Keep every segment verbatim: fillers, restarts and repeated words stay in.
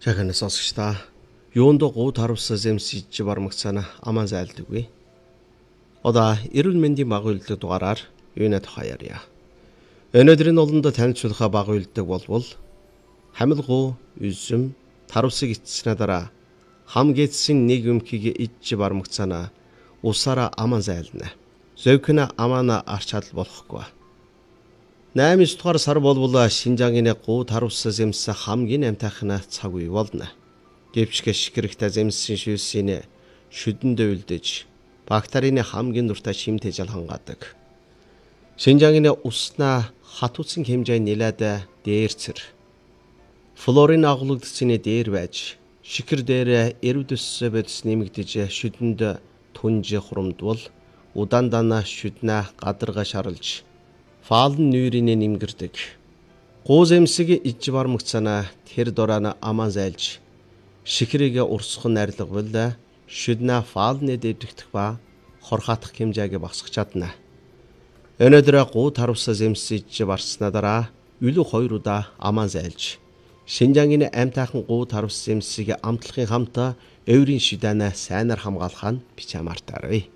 Жахана сонсогчдаа юунд гоо таравсаа зэмсэж бармагцаана аман зайлдаггүй. Одоо эрүүл мэндийн багуулдаг дугаараар юунэ тухаяарья. Өнөөдрийн олондо танилцуулах багуулдаг болвол хамилгуу үзэм таравсыг эцснэ дараа хамгийн нэг өмхийг иж бармагцаана усаараа аман зайлна. Зövкнэ амаана арч чадал болохгүй. наймын дугаар сар болвол Шинжаагийн гоо таравсаа зэмс хамгийн амтайхна цаг үе болно. Гэвч шикэрхтэ зэмсийн шүүсийн шүдэндээ үлдэж бактерийн хамгийн дуртай шимтэж хангадаг. Шинжаагийн уснаа хатууцын хэмжээ нэлээд дээрцэр. Флорин агуулгдсны дээр байж шикэр дээр эрүүдэс бодис нэмэгдэж шүдэнд түнж хурамдвал удаандана шүднэ гадарга шаралж фаалн нүүрийн нэмгэрдэг. Гоо зэмсийг иж бармагцаана тэр дорана аман зайлж шикрийг урсгах найрлагвал шүднэ фаалны дэвдэгдэх ба хорхаатах хэмжээг багасгах чадна. Өнөөдөр гоо таравсаа зэмсэж барснаа дараа үлүү хоёр удаа аман зайлж Шинжаагийн амтайхан гоо таравс зэмсийг амтлахын хамт өөрийн шүдэнэ сайнаар хамгаалах нь бичамартаарай.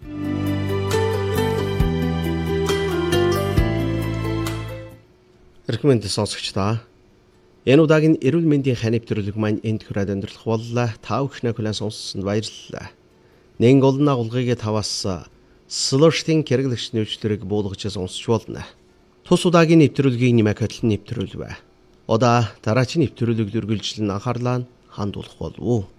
Рекоменд сонсогчдаа энэ удаагийн эрүүл мэндийн хань нэвтрүүлэг маань энд хүрээд өндөрлөх боллоо. Та бүхнээ хүлээн сонссонд баярлалаа. Нэн голны агуулгыг таваас слоштын хэрэглэгч нөхцөлийг буулгаж сонсч болно. Тус удаагийн нэвтрүүлгийн нэмэх хөтлөн нэвтрүүлвэ. Одоо дараагийн нэвтрүүлэг үргэлжлэн анхаарлаа хандуулах болов уу?